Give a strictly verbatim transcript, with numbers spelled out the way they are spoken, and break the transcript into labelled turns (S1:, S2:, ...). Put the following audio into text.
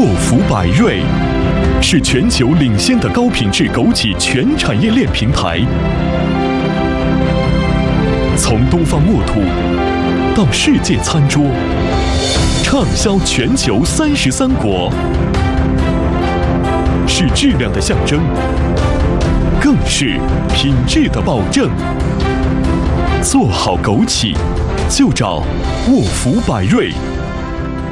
S1: 沃福百瑞是全球领先的高品质枸杞全产业链平台，从东方墨土到世界餐桌，畅销全球三十三国，是质量的象征，更是品质的保证。做好枸杞，就找沃福百瑞。